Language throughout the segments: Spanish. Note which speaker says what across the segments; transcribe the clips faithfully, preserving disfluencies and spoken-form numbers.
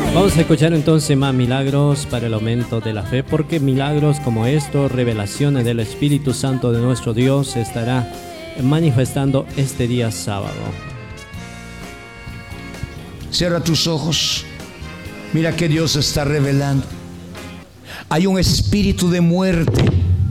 Speaker 1: Vamos a escuchar entonces más milagros para el aumento de la fe, porque milagros como estos, revelaciones del Espíritu Santo de nuestro Dios, se estará manifestando este día sábado.
Speaker 2: Cierra tus ojos. Mira que Dios está revelando. Hay un espíritu de muerte.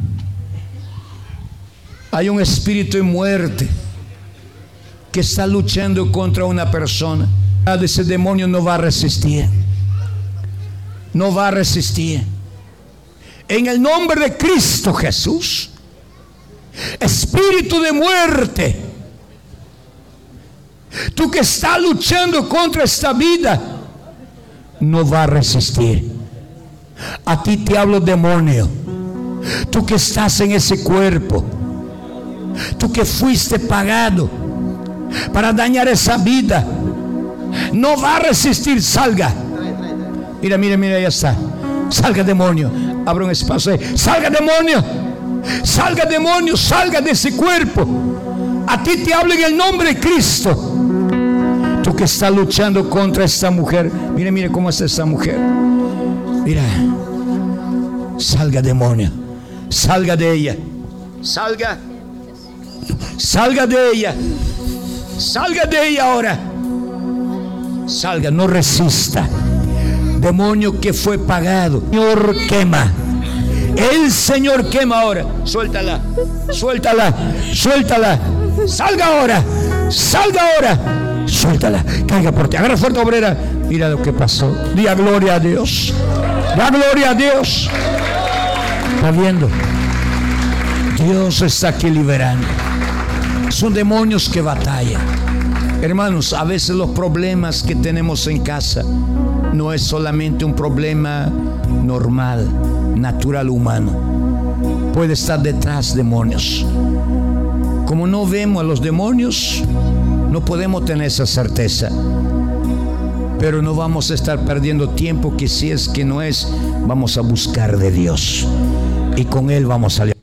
Speaker 2: Hay un espíritu de muerte que está luchando contra una persona. Ese demonio no va a resistir. No va a resistir. En el nombre de Cristo Jesús, espíritu de muerte, tú que estás luchando contra esta vida, no va a resistir. A ti te hablo, demonio. Tú que estás en ese cuerpo, tú que fuiste pagado para dañar esa vida, no va a resistir. Salga. Mira, mira, mira, ya está. Salga, demonio. Abra un espacio ahí. Salga, demonio. Salga, demonio. Salga de ese cuerpo. A ti te hablo en el nombre de Cristo. Tú que estás luchando contra esta mujer. Mira, mira cómo está esta mujer. Mira. Salga, demonio. Salga de ella. Salga. Salga de ella. Salga de ella ahora. Salga, no resista. Demonio que fue pagado, Señor quema. El Señor quema ahora. Suéltala, suéltala, suéltala. Salga ahora, salga ahora. Suéltala, caiga por ti. Agarra fuerte, obrera. Mira lo que pasó. Diga gloria a Dios. Da gloria a Dios. ¿Está viendo? Dios está aquí liberando. Son demonios que batallan. Hermanos, a veces los problemas que tenemos en casa no es solamente un problema normal, natural, humano. Puede estar detrás demonios. Como no vemos a los demonios, no podemos tener esa certeza. Pero no vamos a estar perdiendo tiempo, que si es que no es, vamos a buscar de Dios. Y con Él vamos a